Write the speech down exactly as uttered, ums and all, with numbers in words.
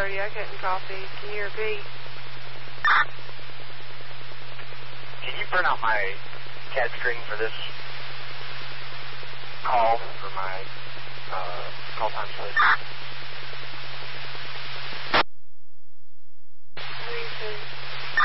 thirty. I couldn't copy. Can you repeat? Can you print out my C A D string for this